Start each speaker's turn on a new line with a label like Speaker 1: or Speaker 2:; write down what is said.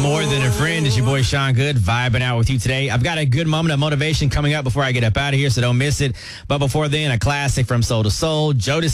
Speaker 1: More Than a Friend. It's your boy Sean Good vibing out with you today. I've got a good moment of motivation coming up before I get up out of here, so don't miss it. But before then, a classic from Soul to Soul. Jodeci